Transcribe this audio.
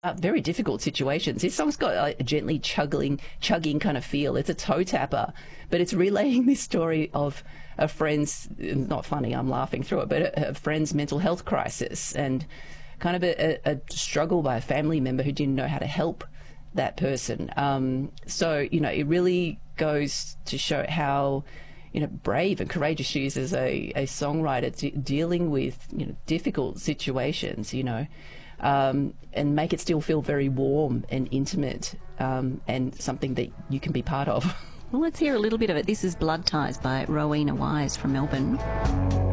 Very difficult situations. This song's got a gently chugging kind of feel. It's a toe tapper, but it's relaying this story of a friend's, not funny, I'm laughing through it, but a friend's mental health crisis and kind of a struggle by a family member who didn't know how to help that person. So, it really goes to show how, brave and courageous she is as a songwriter dealing with, difficult situations, and make it still feel very warm and intimate, and something that you can be part of. Well, let's hear a little bit of it. This is Blood Ties by Rowena Wise from Melbourne.